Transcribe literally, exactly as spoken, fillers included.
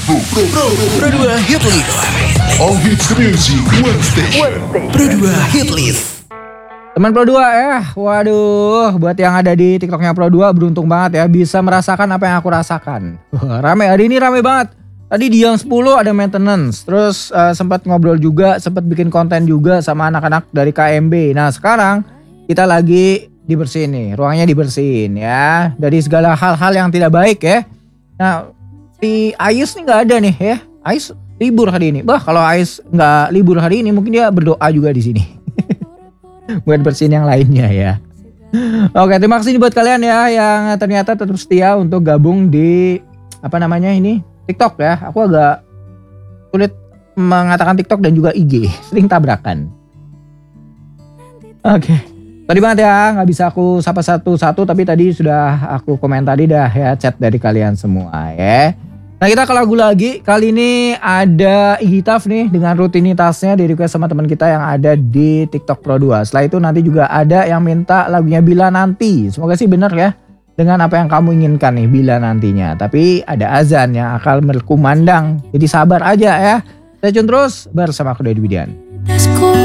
Pro, Pro dua Hit List. All hits music, one station. Pro dua Hit List. Teman Pro dua ya, waduh, buat yang ada di TikToknya Pro dua beruntung banget ya bisa merasakan apa yang aku rasakan. Wah, rame hari ini rame banget. Tadi di yang sepuluh ada maintenance, terus uh, sempat ngobrol juga, sempat bikin konten juga sama anak-anak dari K M B. Nah sekarang kita lagi dibersihin nih, ruangnya dibersihin ya dari segala hal-hal yang tidak baik ya. Nah si Ais nih nggak ada nih ya, Ais libur hari ini. Bah kalau Ais nggak libur hari ini mungkin dia berdoa juga di sini. Buat bersihin yang lainnya ya. Oke, terima kasih buat kalian ya yang ternyata tetap setia untuk gabung di apa namanya ini TikTok ya. Aku agak sulit mengatakan TikTok dan juga I G, sering tabrakan. Oke, tadi banget ya nggak bisa aku sapa satu-satu tapi tadi sudah aku komentari dah ya chat dari kalian semua ya. Nah kita ke lagu lagi, kali ini ada Iggy Tough nih dengan rutinitasnya di request sama teman kita yang ada di TikTok Pro dua. Setelah itu nanti juga ada yang minta lagunya Bila Nanti. Semoga sih bener ya dengan apa yang kamu inginkan nih Bila Nantinya. Tapi ada azan yang akan berkumandang, jadi sabar aja ya. Stay tune terus bersama aku Dedy Widian.